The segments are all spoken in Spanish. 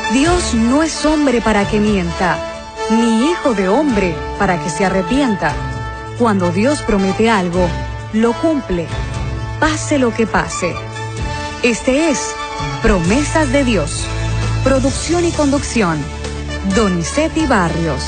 Dios no es hombre para que mienta, ni hijo de hombre para que se arrepienta. Cuando Dios promete algo, lo cumple, pase lo que pase. Este es Promesas de Dios. Producción y conducción, Donizetti Barrios.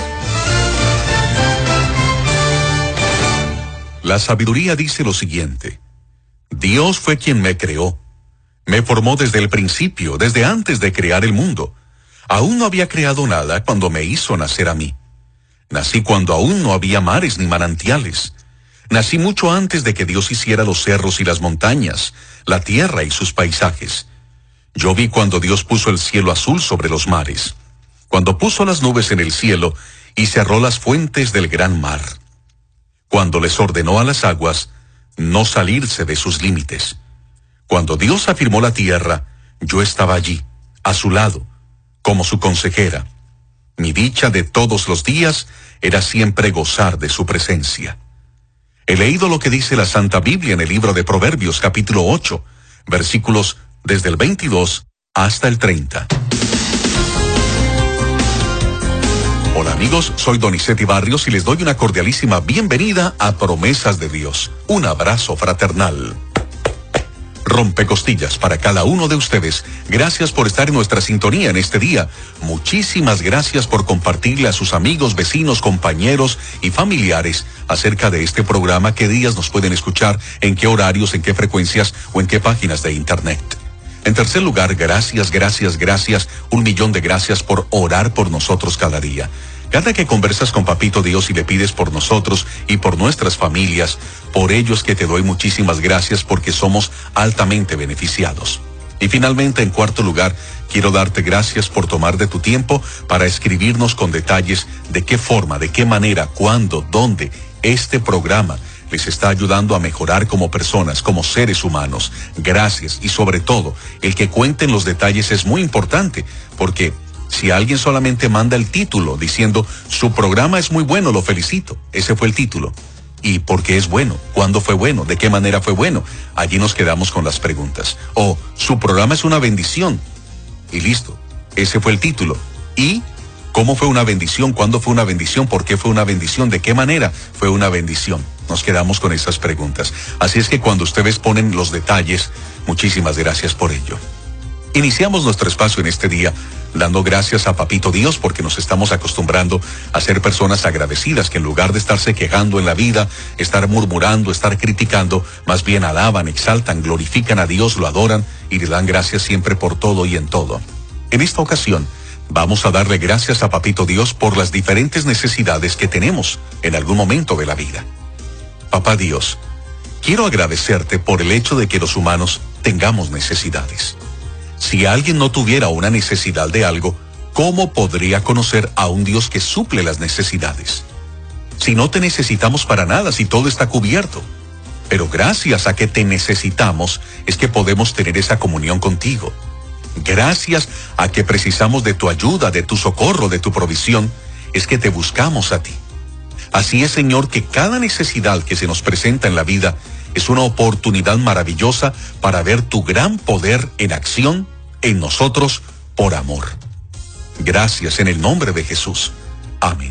La sabiduría dice lo siguiente: Dios fue quien me creó. Me formó desde el principio, desde antes de crear el mundo. Aún no había creado nada cuando me hizo nacer a mí. Nací cuando aún no había mares ni manantiales. Nací mucho antes de que Dios hiciera los cerros y las montañas, la tierra y sus paisajes. Yo vi cuando Dios puso el cielo azul sobre los mares, cuando puso las nubes en el cielo y cerró las fuentes del gran mar, cuando les ordenó a las aguas no salirse de sus límites. Cuando Dios afirmó la tierra, yo estaba allí, a su lado, como su consejera. Mi dicha de todos los días era siempre gozar de su presencia. He leído lo que dice la Santa Biblia en el libro de Proverbios, capítulo 8, versículos desde el 22 hasta el 30. Hola amigos, soy Donizetti Barrios y les doy una cordialísima bienvenida a Promesas de Dios. Un abrazo fraternal. Rompecostillas para cada uno de ustedes. Gracias por estar en nuestra sintonía en este día. Muchísimas gracias por compartirle a sus amigos, vecinos, compañeros y familiares acerca de este programa. ¿Qué días nos pueden escuchar? ¿En qué horarios? ¿En qué frecuencias? ¿O en qué páginas de internet? En tercer lugar, gracias. 1,000,000 de gracias por orar por nosotros cada día. Cada que conversas con Papito Dios y le pides por nosotros y por nuestras familias, por ellos que te doy muchísimas gracias porque somos altamente beneficiados. Y finalmente, en cuarto lugar, quiero darte gracias por tomar de tu tiempo para escribirnos con detalles de qué forma, de qué manera, cuándo, dónde este programa les está ayudando a mejorar como personas, como seres humanos. Gracias, y sobre todo, el que cuenten los detalles es muy importante, porque si alguien solamente manda el título diciendo su programa es muy bueno, lo felicito, ese fue el título. ¿Y por qué es bueno? ¿Cuándo fue bueno? ¿De qué manera fue bueno? Allí nos quedamos con las preguntas. O su programa es una bendición. Y listo, ese fue el título. ¿Y cómo fue una bendición? ¿Cuándo fue una bendición? ¿Por qué fue una bendición? ¿De qué manera fue una bendición? Nos quedamos con esas preguntas. Así es que cuando ustedes ponen los detalles, muchísimas gracias por ello. Iniciamos nuestro espacio en este día dando gracias a Papito Dios porque nos estamos acostumbrando a ser personas agradecidas que en lugar de estarse quejando en la vida, estar murmurando, estar criticando, más bien alaban, exaltan, glorifican a Dios, lo adoran y le dan gracias siempre por todo y en todo. En esta ocasión, vamos a darle gracias a Papito Dios por las diferentes necesidades que tenemos en algún momento de la vida. Papá Dios, quiero agradecerte por el hecho de que los humanos tengamos necesidades. Si alguien no tuviera una necesidad de algo, ¿cómo podría conocer a un Dios que suple las necesidades? Si no te necesitamos para nada, si todo está cubierto. Pero gracias a que te necesitamos, es que podemos tener esa comunión contigo. Gracias a que precisamos de tu ayuda, de tu socorro, de tu provisión, es que te buscamos a ti. Así es, Señor, que cada necesidad que se nos presenta en la vida es una oportunidad maravillosa para ver tu gran poder en acción en nosotros por amor. Gracias en el nombre de Jesús. Amén.